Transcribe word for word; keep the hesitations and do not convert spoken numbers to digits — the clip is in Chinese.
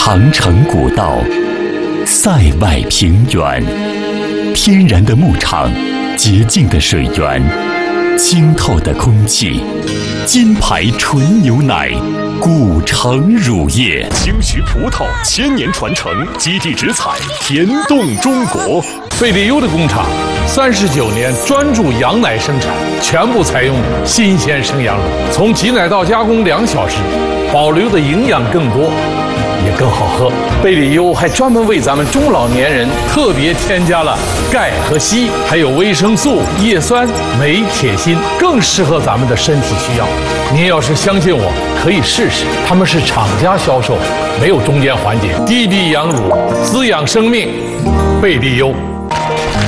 长城古道，塞外平原，天然的牧场，洁净的水源，清透的空气，金牌纯牛奶，古城乳业， 清徐葡萄千年传承，基地直采，甜动中国。 贝利优的工厂三十九年专注羊奶生产，全部采用新鲜生羊乳，从挤奶到加工两小时，保留的营养更多，也更好喝。贝利优还专门为咱们中老年人特别添加了钙和硒，还有维生素、叶酸、镁、铁、锌，更适合咱们的身体需要。您要是相信我，可以试试。他们是厂家销售，没有中间环节。低低羊乳，滋养生命，贝利优。